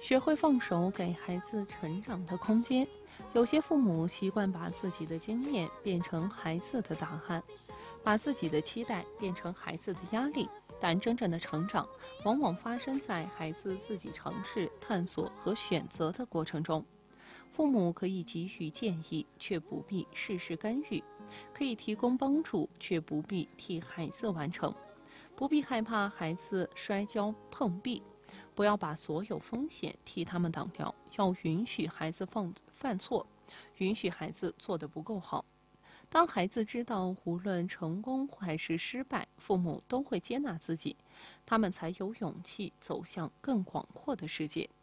学会放手，给孩子成长的空间。有些父母习惯把自己的经验变成孩子的答案，把自己的期待变成孩子的压力。但真正的成长，往往发生在孩子自己尝试、探索和选择的过程中。父母可以给予建议，却不必事事干预；可以提供帮助，却不必替孩子完成。不必害怕孩子摔跤碰壁，不要把所有风险替他们挡掉，要允许孩子犯错，允许孩子做得不够好。当孩子知道无论成功还是失败，父母都会接纳自己，他们才有勇气走向更广阔的世界。